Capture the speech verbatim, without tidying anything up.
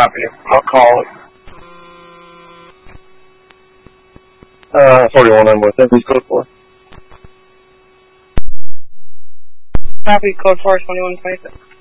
copy. I'll call it. Uh, forty-one on what? That's code for. Copy, code four, twenty-one twenty-six.